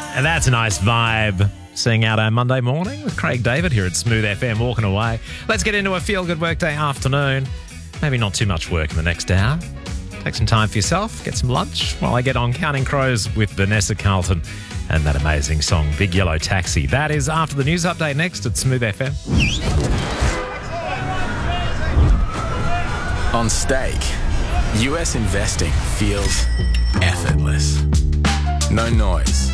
And that's a nice vibe. Seeing out our Monday morning with Craig David here at Smooth FM, walking away. Let's get into a feel-good workday afternoon. Maybe not too much work in the next hour. Take some time for yourself, get some lunch while I get on Counting Crows with Vanessa Carlton and that amazing song, Big Yellow Taxi. That is after the news update next at Smooth FM. On Stake, US investing feels effortless. No noise,